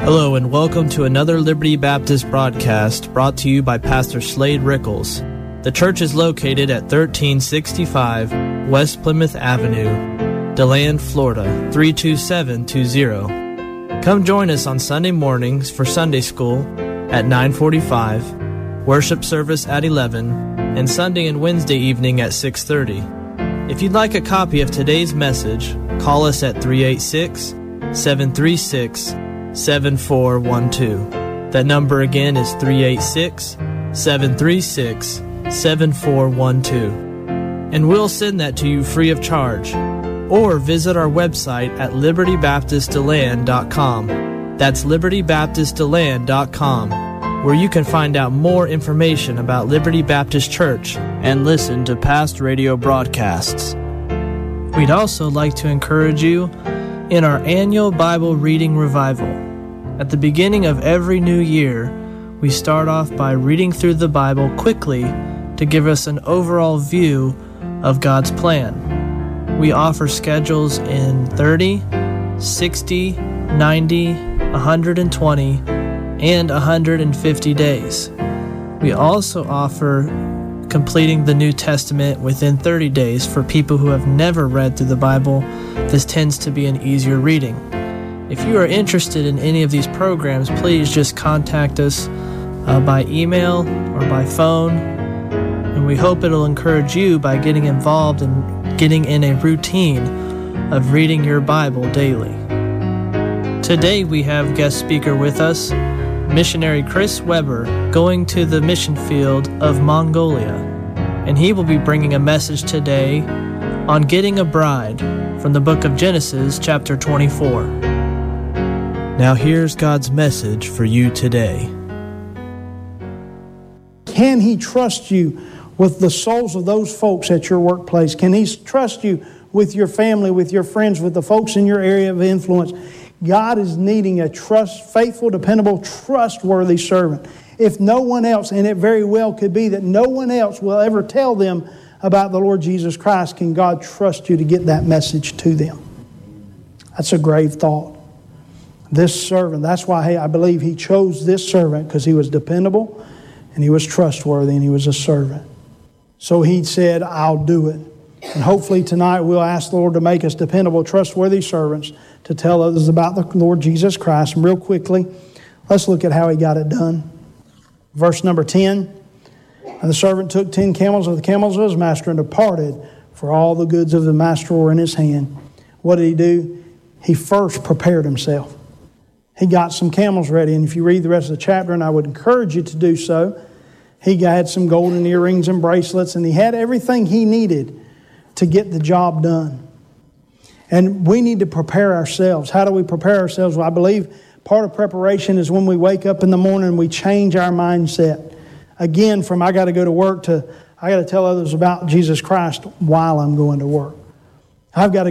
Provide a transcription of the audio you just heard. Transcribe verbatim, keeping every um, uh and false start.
Hello and welcome to another Liberty Baptist broadcast brought to you by Pastor Slade Rickles. The church is located at thirteen sixty-five West Plymouth Avenue, DeLand, Florida, three two seven two zero. Come join us on Sunday mornings for Sunday school at nine forty-five, worship service at eleven, and Sunday and Wednesday evening at six thirty. If you'd like a copy of today's message, call us at three eight six, seven three six, seven four one two. That number again is three eight six, seven three six, seven four one two. And we'll send that to you free of charge. Or visit our website at liberty baptist deland dot com. That's liberty baptist deland dot com, where you can find out more information about Liberty Baptist Church and listen to past radio broadcasts. We'd also like to encourage you in our annual Bible reading revival. At the beginning of every new year, we start off by reading through the Bible quickly to give us an overall view of God's plan. We offer schedules in thirty, sixty, ninety, one hundred twenty, and one hundred fifty days. We also offer completing the New Testament within thirty days for people who have never read through the Bible. This tends to be an easier reading. If you are interested in any of these programs, please just contact us uh, by email or by phone, and we hope it'll encourage you by getting involved and getting in a routine of reading your Bible daily. Today we have guest speaker with us, missionary Chris Weber, going to the mission field of Mongolia, and he will be bringing a message today on getting a bride from the book of Genesis, chapter twenty-four. Now here's God's message for you today. Can He trust you with the souls of those folks at your workplace? Can He trust you with your family, with your friends, with the folks in your area of influence? God is needing a trust, faithful, dependable, trustworthy servant. If no one else, and it very well could be that no one else will ever tell them about the Lord Jesus Christ, can God trust you to get that message to them? That's a grave thought. This servant, that's why hey, I believe He chose this servant, because he was dependable and he was trustworthy and he was a servant. So He said, I'll do it. And hopefully tonight we'll ask the Lord to make us dependable, trustworthy servants to tell others about the Lord Jesus Christ. And real quickly, let's look at how He got it done. Verse number ten, and the servant took ten camels of the camels of his master and departed, for all the goods of the master were in his hand. What did he do? He first prepared himself. He got some camels ready, and if you read the rest of the chapter, and I would encourage you to do so, he had some golden earrings and bracelets, and he had everything he needed to get the job done. And we need to prepare ourselves. How do we prepare ourselves? Well, I believe part of preparation is when we wake up in the morning and we change our mindset. Again, from I got to go to work to I got to tell others about Jesus Christ while I'm going to work. I've got to